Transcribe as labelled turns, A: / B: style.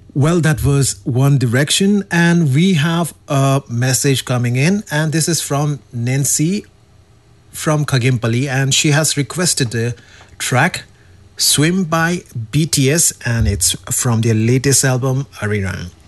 A: Well, that was One Direction, and we have a message coming in, and this is from Nancy from Kagimpali, and she has requested the track Swim by BTS, and it's from their latest album, Arirang.